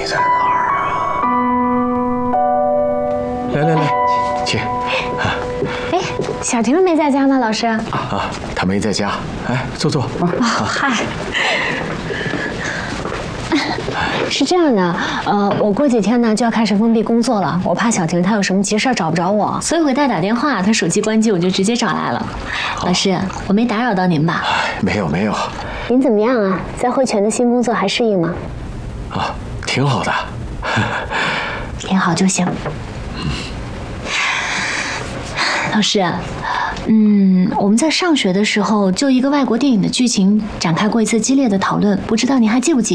你在哪儿啊？来，请。 哎，小婷没在家呢，老师。 她没在家。哎，坐。 嗨。是这样的，我过几天呢就要开始封闭工作了，我怕小婷她有什么急事找不着我，所以我给她打电话，她手机关机，我就直接找来了。老师，我没打扰到您吧？ 没有。 您怎么样啊？在汇泉的新工作还适应吗？ 挺好的。 挺好就行。老师，我们在上学的时候就一个外国电影的剧情展开过一次激烈的讨论，不知道您还记不记得？